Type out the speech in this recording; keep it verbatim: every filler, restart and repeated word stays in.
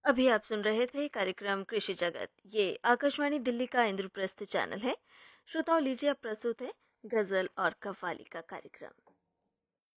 अभी आप सुन रहे थे कार्यक्रम कृषि जगत। ये आकाशवाणी दिल्ली का इंद्रप्रस्थ चैनल है। श्रोताओं, लीजिए अब प्रस्तुत है गजल और कव्वाली का कार्यक्रम।